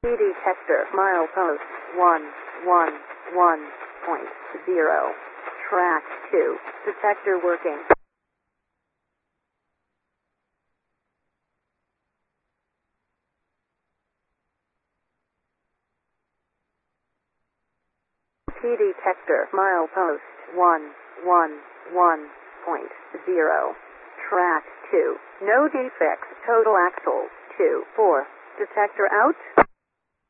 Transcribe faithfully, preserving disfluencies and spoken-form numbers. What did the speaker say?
P detector milepost one one one point zero. Track two. Detector working. P detector milepost one one one point zero. Track two. No defects. Total axle two four. Detector out.